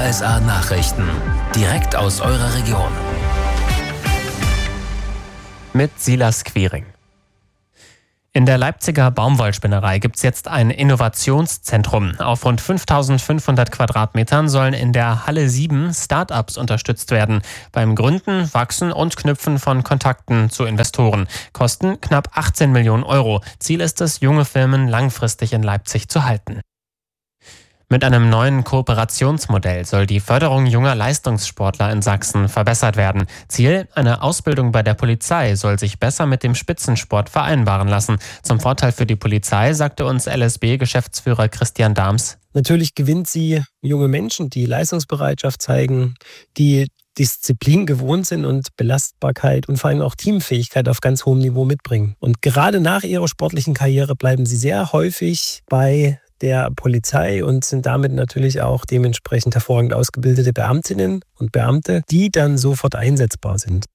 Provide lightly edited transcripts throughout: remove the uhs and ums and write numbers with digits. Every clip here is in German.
RSA Nachrichten. Direkt aus eurer Region. Mit Silas Quiring. In der Leipziger Baumwollspinnerei gibt es jetzt ein Innovationszentrum. Auf rund 5.500 Quadratmetern sollen in der Halle 7 Start-ups unterstützt werden. Beim Gründen, Wachsen und Knüpfen von Kontakten zu Investoren. Kosten knapp 18 Millionen Euro. Ziel ist es, junge Firmen langfristig in Leipzig zu halten. Mit einem neuen Kooperationsmodell soll die Förderung junger Leistungssportler in Sachsen verbessert werden. Ziel: eine Ausbildung bei der Polizei soll sich besser mit dem Spitzensport vereinbaren lassen. Zum Vorteil für die Polizei, sagte uns LSB-Geschäftsführer Christian Dahms. Natürlich gewinnt sie junge Menschen, die Leistungsbereitschaft zeigen, die Disziplin gewohnt sind und Belastbarkeit und vor allem auch Teamfähigkeit auf ganz hohem Niveau mitbringen. Und gerade nach ihrer sportlichen Karriere bleiben sie sehr häufig bei der Polizei und sind damit natürlich auch dementsprechend hervorragend ausgebildete Beamtinnen und Beamte, die dann sofort einsetzbar sind.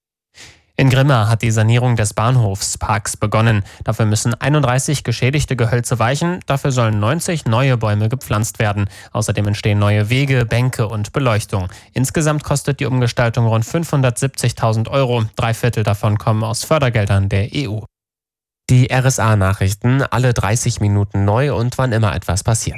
In Grimma hat die Sanierung des Bahnhofsparks begonnen. Dafür müssen 31 geschädigte Gehölze weichen. Dafür sollen 90 neue Bäume gepflanzt werden. Außerdem entstehen neue Wege, Bänke und Beleuchtung. Insgesamt kostet die Umgestaltung rund 570.000 Euro. 3/4 davon kommen aus Fördergeldern der EU. Die RSA-Nachrichten, alle 30 Minuten neu und wann immer etwas passiert.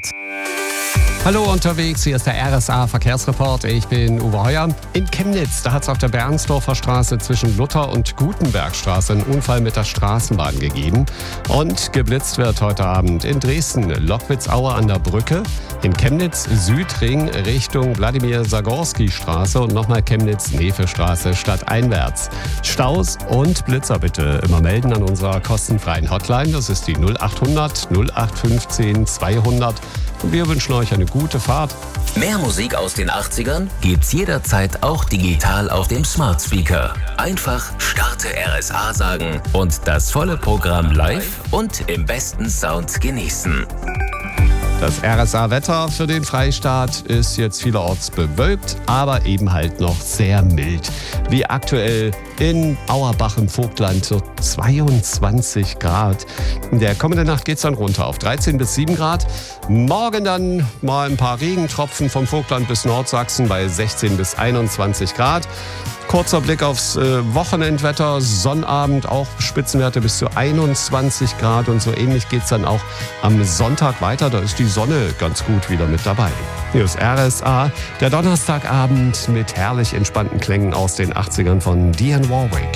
Hallo unterwegs, hier ist der RSA-Verkehrsreport. Ich bin Uwe Heuer. In Chemnitz, da hat es auf der Bernsdorfer Straße zwischen Luther- und Gutenbergstraße einen Unfall mit der Straßenbahn gegeben. Und geblitzt wird heute Abend in Dresden, Lockwitzauer an der Brücke. In Chemnitz, Südring Richtung Wladimir-Sagorski-Straße und nochmal Chemnitz-Nefe-Straße stadteinwärts. Staus und Blitzer bitte immer melden an unserer kostenfreien Hotline. Das ist die 0800 0815 200. Und wir wünschen euch eine gute Fahrt. Mehr Musik aus den 80ern gibt's jederzeit auch digital auf dem Smart Speaker. Einfach Starte RSA sagen und das volle Programm live und im besten Sound genießen. Das RSA-Wetter für den Freistaat ist jetzt vielerorts bewölkt, aber eben halt noch sehr mild. Wie aktuell in Auerbach im Vogtland so 22 Grad. In der kommenden Nacht geht es dann runter auf 13 bis 7 Grad. Morgen dann mal ein paar Regentropfen vom Vogtland bis Nordsachsen bei 16 bis 21 Grad. Kurzer Blick aufs Wochenendwetter, Sonnabend auch Spitzenwerte bis zu 21 Grad und so ähnlich geht es dann auch am Sonntag weiter. Da ist die Sonne ganz gut wieder mit dabei. Hier ist RSA, der Donnerstagabend mit herrlich entspannten Klängen aus den 80ern von Dionne Warwick.